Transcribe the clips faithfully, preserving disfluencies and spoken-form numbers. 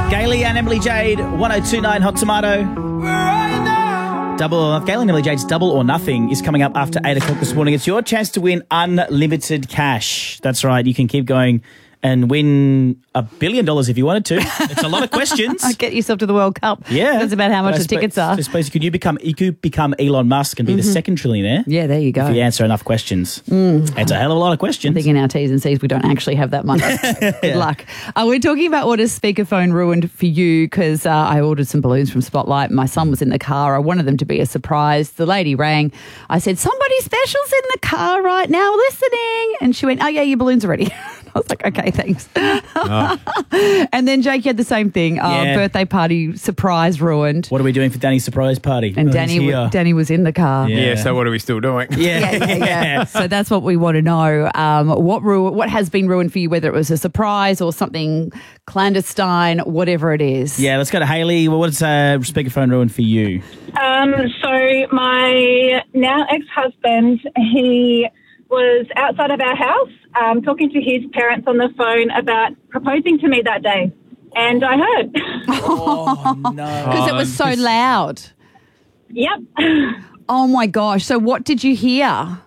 Gailey and Emily Jade, one oh two point nine Hot Tomato. Double, Gailey and Emily Jade's Double or Nothing is coming up after eight o'clock this morning. It's your chance to win unlimited cash. That's right. You can keep going and win a billion dollars if you wanted to. It's a lot of questions. Get yourself to the World Cup. Yeah. That's about how much the tickets are. I suppose could you become you could become Elon Musk and be mm-hmm. the second trillionaire? Yeah, there you go. If you answer enough questions. Mm. It's a hell of a lot of questions. I think in our T's and C's we don't actually have that money. Good yeah. luck. Uh, we're talking about what a speakerphone ruined for you because uh, I ordered some balloons from Spotlight. My son was in the car. I wanted them to be a surprise. The lady rang. I said, somebody special's in the car right now listening. And she went, oh, yeah, your balloons are ready. I was like, okay, thanks. Oh. And then Jake had the same thing. Oh, yeah. Birthday party surprise ruined. What are we doing for Danny's surprise party? And oh, Danny, w- Danny was in the car. Yeah. yeah, so what are we still doing? Yeah, yeah, yeah, yeah. So that's what we want to know. Um, what ru- what has been ruined for you, whether it was a surprise or something clandestine, whatever it is. Yeah, let's go to Hayley. Well, what's a speakerphone ruined for you? Um, so my now ex-husband, he was outside of our house um, talking to his parents on the phone about proposing to me that day. And I heard. Oh, no. Because it was so loud. Yep. Oh, my gosh. So what did you hear?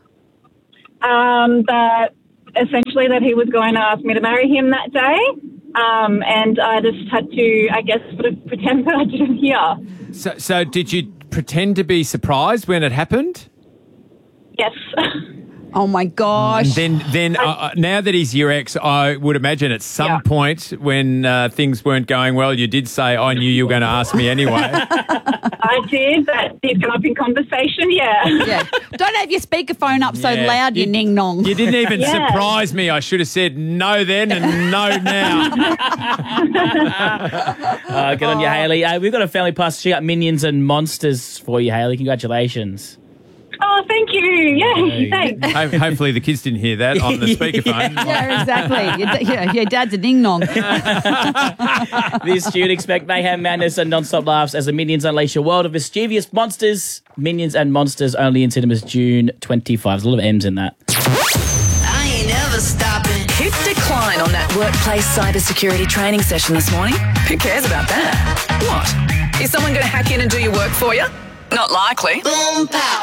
Um, that essentially that he was going to ask me to marry him that day. Um, and I just had to, I guess, sort of pretend that I didn't hear. So, so did you pretend to be surprised when it happened? Yes. Oh, my gosh. And then then uh, now that he's your ex, I would imagine at some yeah. point when uh, things weren't going well, you did say, I knew you were going to ask me anyway. I did. That did come up in conversation, yeah. Yeah. Don't have your speakerphone up so yeah. loud, you, you ning-nong. You didn't even yeah. surprise me. I should have said no then and no now. uh, good on you, Hayley. Uh, we've got a family pass. She got Minions and Monsters for you, Hayley. Congratulations. Oh, thank you. Yeah, thanks. Ho- hopefully the kids didn't hear that on the speakerphone. Yeah, exactly. Your, yeah, your dad's a ding-nong. This June, expect mayhem, madness and non-stop laughs as the Minions unleash a world of mischievous monsters. Minions and Monsters only in cinemas June twenty-fifth. There's a lot of M's in that. I ain't never stopping. Hit decline on that workplace cybersecurity training session this morning. Who cares about that? What? Is someone going to hack in and do your work for you? Not likely. Boom, pow.